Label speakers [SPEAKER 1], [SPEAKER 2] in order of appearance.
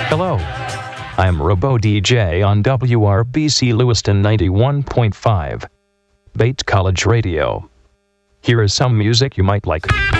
[SPEAKER 1] Hello. I'm Robo DJ on WRBC Lewiston 91.5. Bait College Radio. Here is some music you might like.